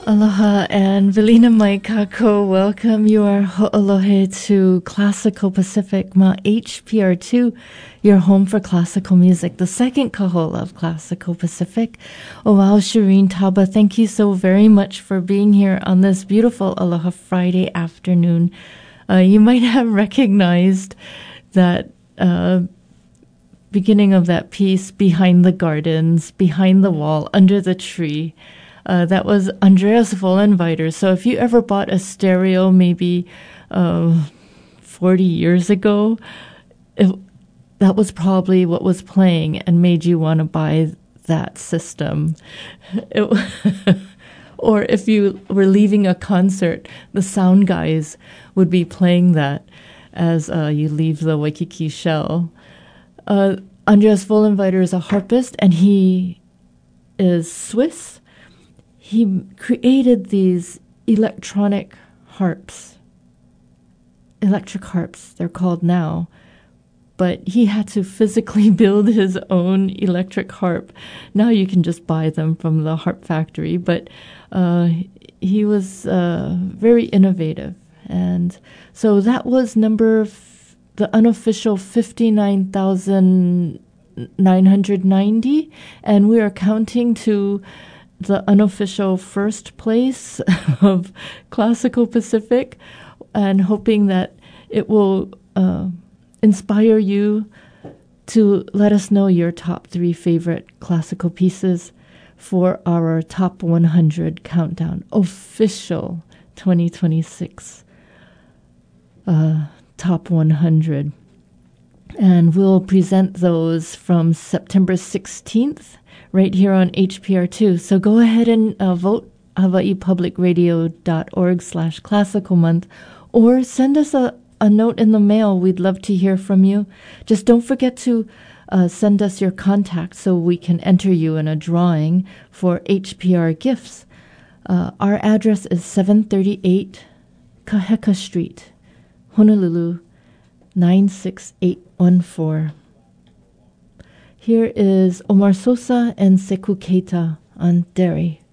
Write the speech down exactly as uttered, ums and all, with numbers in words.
Aloha and Velina mai kako. Welcome. You are ho'olohe to Classical Pacific Ma H P R two, your home for classical music, the second kahola of Classical Pacific. Oh wow, Shireen Taba, thank you so very much for being here on this beautiful Aloha Friday afternoon. Uh, you might have recognized that uh, beginning of that piece, Behind the Gardens, Behind the Wall, Under the Tree. Uh, that was Andreas Vollenweider. So if you ever bought a stereo maybe uh, forty years ago, it, that was probably what was playing and made you want to buy that system. It, or if you were leaving a concert, the sound guys would be playing that as uh, you leave the Waikiki Shell. Uh, Andreas Vollenweider is a harpist, and he is Swiss. He created these electronic harps, electric harps, they're called now, but he had to physically build his own electric harp. Now you can just buy them from the harp factory, but uh, he was uh, very innovative. And so that was number, f- the unofficial fifty-nine thousand nine hundred ninety, and we are counting to the unofficial first place of Classical Pacific, and hoping that it will uh, inspire you to let us know your top three favorite classical pieces for our top one hundred countdown, official twenty twenty-six uh, top one hundred. And we'll present those from September sixteenth right here on H P R two. So go ahead and uh, vote hawaiipublicradio.org slash classical month, or send us a, a note in the mail. We'd love to hear from you. Just don't forget to uh, send us your contact so we can enter you in a drawing for H P R gifts. Uh, our address is seven thirty-eight Kaheka Street, Honolulu, nine six eight one four. Here is Omar Sosa and Sekou Keita on Deri.